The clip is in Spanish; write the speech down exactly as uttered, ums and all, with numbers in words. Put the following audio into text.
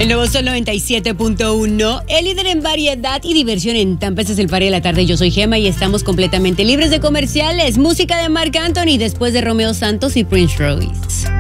El nuevo Sol noventa y siete punto uno, el líder en variedad y diversión en Tampa. Este es el Party de la Tarde. Yo soy Gema y estamos completamente libres de comerciales. Música de Marc Anthony después de Romeo Santos y Prince Royce.